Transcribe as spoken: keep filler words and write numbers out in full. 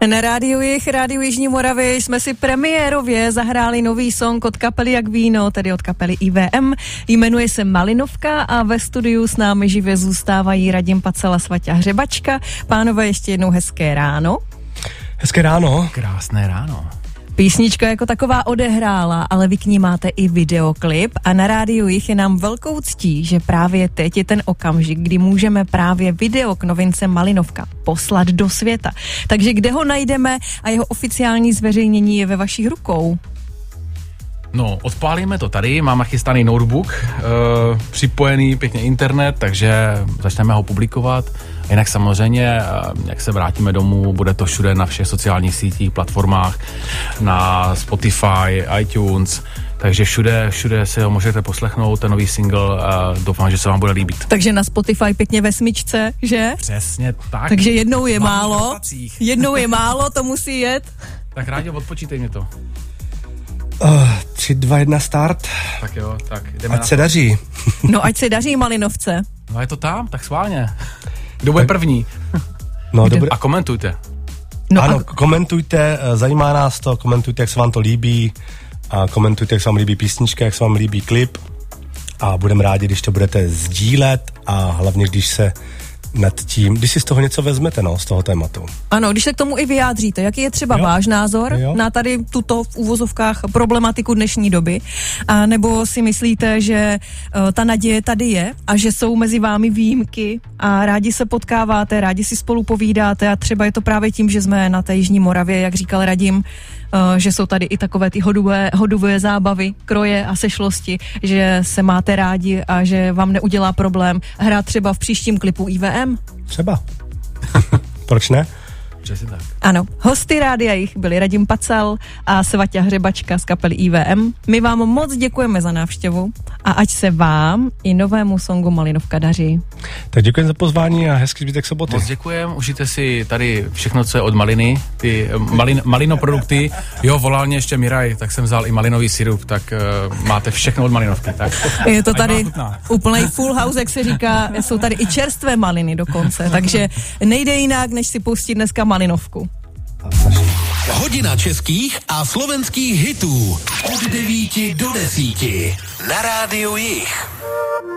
Na rádiu Jih, rádiu Jižní Moravy jsme si premiérově zahráli nový song od kapely Jak víno, tedy od kapely I V M. Jmenuje se Malinovka a ve studiu s námi živě zůstávají Radim Pacel a Svaťa Hřebačka. Pánové, ještě jednou hezké ráno. Hezké ráno. Krásné ráno. Písnička jako taková odehrála, ale vy k ní máte i videoklip a na rádiu Jih je nám velkou ctí, že právě teď je ten okamžik, kdy můžeme právě video k novince Malinovka poslat do světa. Takže kde ho najdeme a jeho oficiální zveřejnění je ve vašich rukou? No, odpálíme to tady, mám nachystaný notebook, e, připojený pěkně internet, takže začneme ho publikovat. Jinak samozřejmě, jak se vrátíme domů, bude to všude na všech sociálních sítích, platformách, na Spotify, iTunes, takže všude, všude si ho můžete poslechnout, ten nový single, a doufám, že se vám bude líbit. Takže na Spotify pěkně ve smyčce, že? Přesně tak. Takže jednou je málo, kapacích. jednou je málo, to musí jet. Tak rádi odpočítej mě to. Uh, tři, dva, jedna, start. Tak jo, tak jdeme Ať na se to. daří. No ať se daří Malinovce. No je to tam, tak schválně. Kdo bude první? No, dobré. A komentujte. No ano, a... komentujte, zajímá nás to, komentujte, jak se vám to líbí, a komentujte, jak se vám líbí písnička, jak se vám líbí klip a budeme rádi, když to budete sdílet a hlavně, když se nad tím, když si z toho něco vezmete, no, z toho tématu. Ano, když se k tomu i vyjádříte, jaký je třeba jo. váš názor jo. na tady tuto v úvozovkách problematiku dnešní doby, a nebo si myslíte, že uh, ta naděje tady je a že jsou mezi vámi výjimky a rádi se potkáváte, rádi si spolu povídáte a třeba je to právě tím, že jsme na té Jižní Moravě, jak říkal Radim, Uh, že jsou tady i takové ty hodové, hodové zábavy, kroje a sešlosti, že se máte rádi a že vám neudělá problém hrát třeba v příštím klipu I V M? Třeba. Proč ne? Přesně tak. Ano, hosty Rádia Jih byli Radim Pacel a Svaťa Hřebačka z kapely I V M. My vám moc děkujeme za návštěvu a ať se vám i novému songu Malinovka daří. Tak děkujeme za pozvání a hezký zbytek soboty. Moc děkujem, užijte si tady všechno, co je od maliny, ty malin, malino produkty. Jo, volal mě ještě Miraj, tak jsem vzal i malinový sirup, tak uh, máte všechno od Malinovky. Tak. Je to tady úplný full house, jak se říká, jsou tady i čerstvé maliny dokonce, takže nejde jinak, než si pustit dneska Malinovku. Hodina českých a slovenských hitů od devíti do desíti na rádiu Jih.